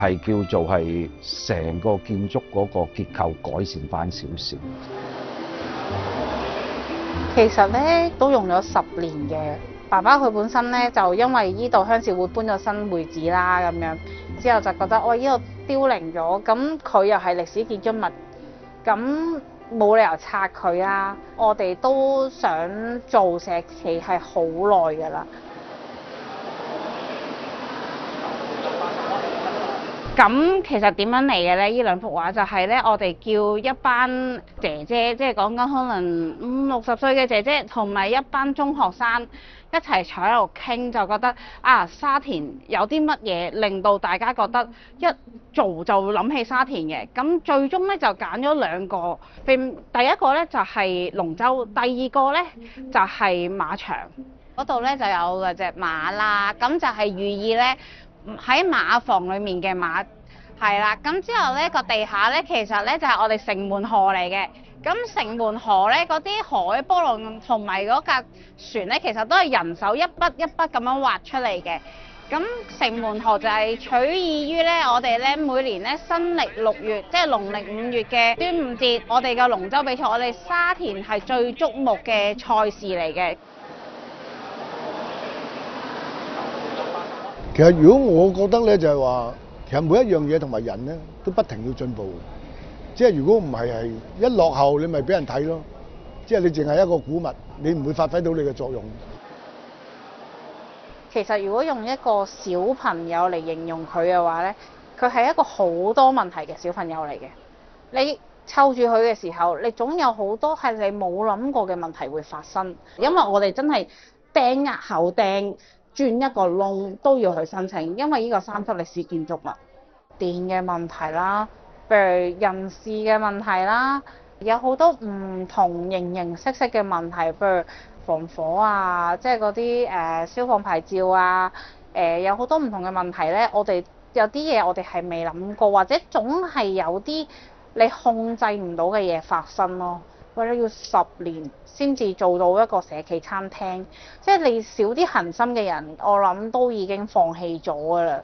係叫做係成個建築嗰個結構改善翻少少。 其實咧都用咗10年嘅。爸爸佢本身咧就因為依度鄉事會搬咗新會址啦，咁樣之後就覺得依度凋零咗，咁佢又係歷史建築物，咁冇理由拆佢啦。我哋都想做石企係好耐㗎啦。咁其實點樣嚟嘅咧？呢兩幅畫就係咧，我哋叫一班姐姐，即係講緊可能50-60歲嘅姐姐，同埋一班中學生一齊坐喺度傾，就覺得沙田有啲乜嘢令到大家覺得一做就諗起沙田嘅。咁最終咧就揀咗2個，第一個咧就係龍舟，第二個咧就係馬場。嗰度咧就有嗰隻馬啦，咁就係寓意咧。喺馬房裏面嘅馬係啦，咁之後咧個地下咧其實咧就係我哋城門河嚟嘅。咁城門河咧嗰啲海波浪同埋嗰架船咧，其實都係人手一筆一筆咁樣畫出嚟嘅。咁城門河就係取意於咧我哋咧每年咧新曆6月，即係農曆5月嘅端午節，我哋嘅龍舟比賽，我哋沙田係最矚目嘅賽事嚟嘅。 其實如果我覺得咧，就係話，其實每一樣嘢同埋人咧都不停要進步。即係如果唔係一落後，你咪俾人睇咯。即係你淨係一個古物，你唔會發揮到你嘅作用。 其實如果用一個小朋友嚟形容佢嘅話咧，佢係一個好多問題嘅小朋友嚟嘅。你湊住佢嘅時候，你總有好多係你冇諗過嘅問題會發生。因為我哋真係釘額後釘。轉一個窿都要去申請，因為呢個3級歷史建築物，電嘅問題啦，譬如人事嘅問題啦，有好多唔同形式嘅問題，譬如防火啊，即係嗰啲消防牌照啊，有好多唔同嘅問題咧。我哋有啲嘢我哋係未諗過，或者總係有啲你控制唔到嘅嘢發生咯。或者要10年先至做到一個社企餐廳，即係你少啲恆心嘅人，我諗都已經放棄咗㗎啦。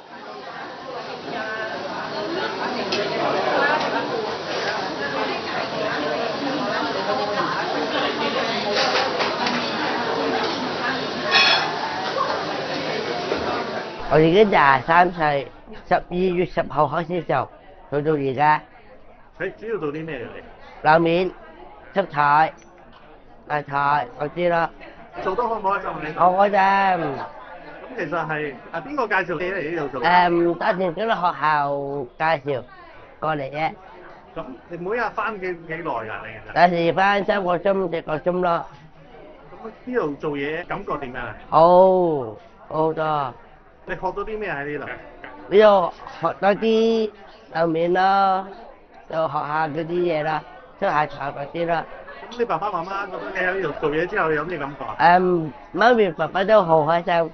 我已經23歲，12月10號開始做到而家。 你主要做啲咩嘅你？ 樓面。出彩、大彩嗰啲咯， 做得開唔開心你？ 我嗰陣咁其實係邊個介紹你嚟呢度做？ 沙田小學學校介紹過嚟嘅。 咁你每日翻幾耐㗎？你其實？ 有時翻3個鐘、4個鐘咯。 咁呢度做嘢感覺點樣啊？ 好多。 你學到啲咩喺呢度？ 呢度學多啲樓面咯，就學下嗰啲嘢啦。出下茶嗰啲啦。 咁你爸爸媽媽覺得你喺呢度做嘢之後有咩感覺？ 媽咪爸爸都好開心。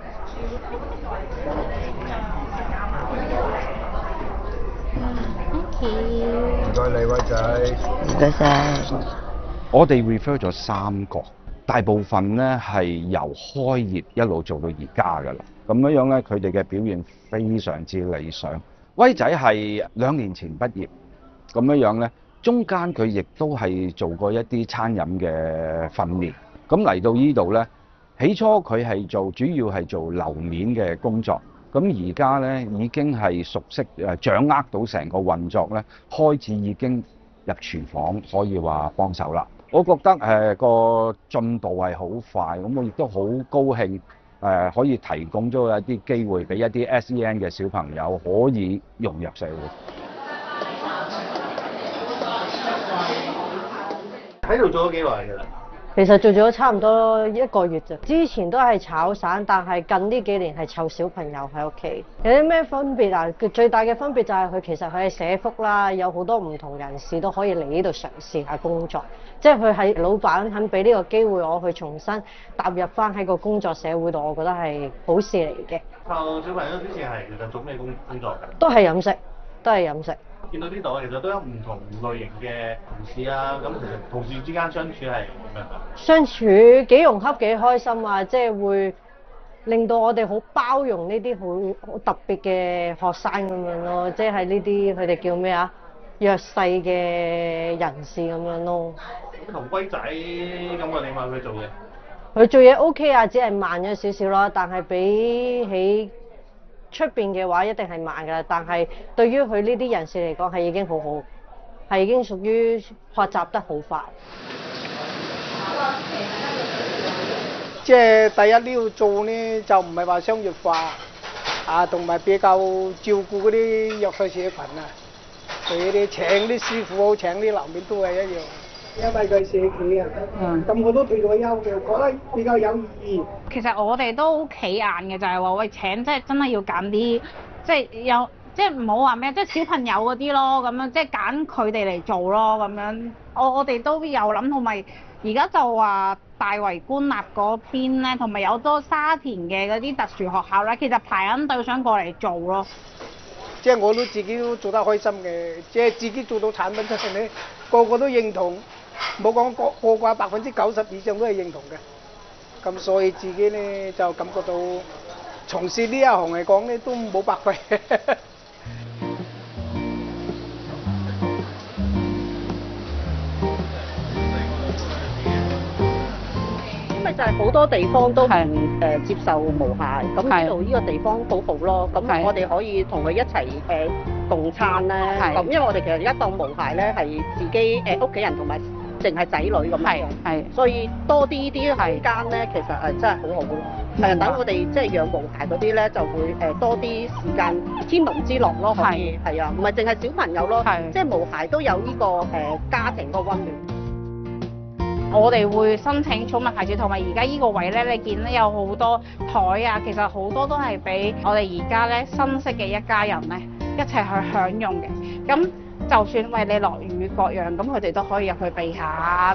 唔該你威仔。 唔該晒。 我哋 refer 咗3個，大部分咧係由開業一路做到而家㗎啦。咁樣咧，佢哋嘅表現非常之理想。威仔係2年前畢業，咁樣咧。中間佢亦都係做過一啲餐飲嘅訓練，咁嚟到呢度呢，起初佢係主要係做樓面嘅工作，咁而家呢已經係熟悉掌握到成個運作呢，開始已經入廚房可以話幫手啦。我覺得個進度係好快，咁我亦都好高興可以提供咗一啲機會俾一啲 SEN 嘅小朋友可以融入社會。 喺度做咗幾耐㗎啦？ 其實做咗差唔多1個月咋。之前都係炒散，但係近呢幾年係湊小朋友喺屋企。有啲咩分別啊？最大嘅分別就係佢其實佢係社福啦，有好多唔同人士都可以嚟呢度嘗試下工作。即係佢係老闆肯俾呢個機會我去重新踏入翻喺個工作社會度，我覺得係好事嚟嘅。 湊小朋友之前係其實做咩工作㗎？ 都係飲食，都係飲食。 見到呢度其實都有唔同類型嘅同事啊，咁其實同事之間相處係點樣㗎？ 相處幾融洽幾開心啊！即係會令到我哋好包容呢啲好特別嘅學生咁樣咯，即係呢啲佢哋叫咩啊？弱勢嘅人士咁樣咯。 同龜仔咁嘅你話佢做嘢？ 佢做嘢 OK 啊，只係慢咗少少啦，但係比起出邊嘅話一定係慢㗎啦。但係對於佢呢啲人士嚟講係已經好好，係已經屬於學習得好快。 即係第一呢要做呢，就唔係話商業化啊，同埋比較照顧嗰啲弱勢社群啊。佢哋請啲師傅好，請啲樓面都係一樣。因為佢社企啊，咁我都退咗休嘅，覺得比較有意義。 其實我哋都企硬嘅，就係話喂請即係真係要揀啲即係有即係唔好話咩，即係小朋友嗰啲咯，咁樣即係揀佢哋嚟做咯，咁樣我哋都有諗，同埋而家就話大圍官立嗰邊咧，同埋有多沙田嘅嗰啲特殊學校咧，其實排緊隊想過嚟做咯。 即係我都自己都做得開心嘅，即係自己做到產品出嚟咧，個個都認同，冇講個個90%以上都係認同嘅。咁所以自己咧就感覺到從事呢一行嚟講咧都冇白費。 因為就係好多地方都唔接受無鞋，咁呢度呢個地方好好咯。咁我哋可以同佢一齊共餐咧。咁因為我哋其實而家當無鞋咧係自己屋企人同埋淨係仔女咁樣，所以多啲呢啲空間咧，其實係真係好好咯。等我哋即係養無鞋嗰啲咧，就會多啲時間天倫之樂咯，可以係啊，唔係淨係小朋友咯，即係無鞋都有呢個家庭個溫暖。 我哋會申請寵物牌照，同埋而家呢個位咧，你見咧有好多台啊，其實好多都係俾我哋而家咧新識嘅一家人咧一齊去享用嘅。咁就算為你落雨各樣，咁佢哋都可以入去避下。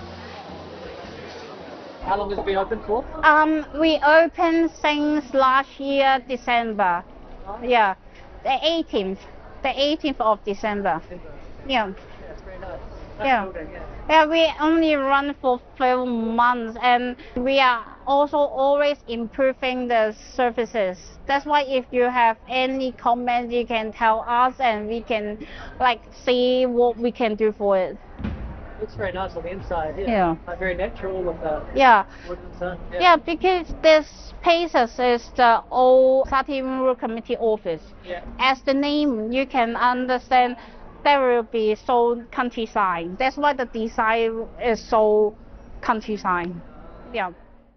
How long has it been open for? We opened since last year December. Yeah, the 18th of December. Yeah. Yeah. Yeah, we only run for 12 months and we are also always improving the services. That's why if you have any comments, you can tell us and we can see what we can do for it. Looks very nice on the inside. Yeah. Like very natural with the wood and stuff. Yeah, because this spaces is the old Satin Rural Committee office. Yeah. As the name, you can understand there will be so countryside. That's why the design is so countryside. Yeah.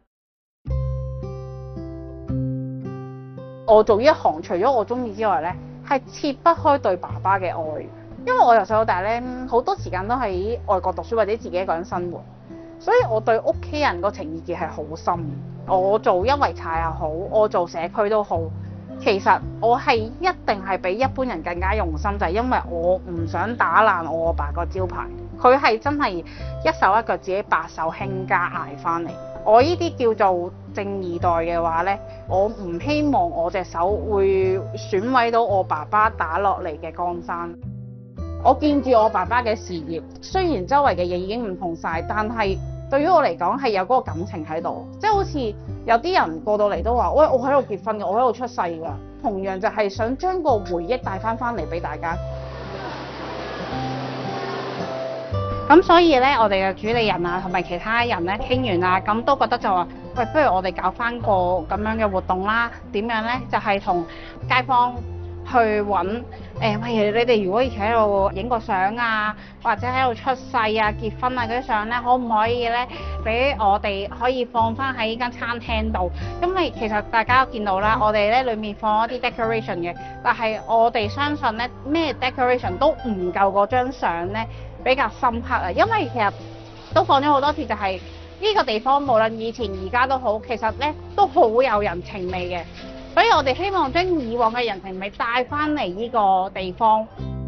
我做呢一行，除咗我中意之外咧，係切不開對爸爸嘅愛。因為我由細到大咧，好多時間都喺外國讀書或者自己一個人生活，所以我對屋企人個情意結係好深。我做一圍茶又好，我做社區都好。其實我係一定係比一般人更加用心，就係因為我唔想打爛我阿爸個招牌。佢係真係一手一腳自己白手興家捱翻嚟。我呢啲叫做正二代嘅話呢，我唔希望我隻手會損毀到我爸爸打落嚟嘅江山。我見住我爸爸嘅事業，雖然周圍嘅嘢已經唔同晒，但係對於我嚟講係有嗰個感情喺度，即係好似有啲人過到嚟都話：喂，我喺度結婚嘅，我喺度出世㗎。同樣就係想將個回憶帶翻嚟俾大家。咁所以咧，我哋嘅主理人啊，同埋其他人咧傾完啦，咁都覺得就話：喂，不如我哋搞翻個咁樣嘅活動啦。點樣咧？就係同街坊去揾喂，你哋如果以前喺度影個相啊，或者喺度出世啊、結婚啊嗰啲相咧，可唔可以咧俾我哋可以放翻喺呢間餐廳度？因為其實大家都見到啦，我哋咧裡面放一啲 decoration 嘅，但係我哋相信咧咩 decoration 都唔夠嗰張相咧比較深刻啊！因為其實都講咗好多次，就係呢個地方無論以前而家都好，其實咧都好有人情味嘅。所以我哋希望將以往嘅人情味帶翻嚟呢個地方。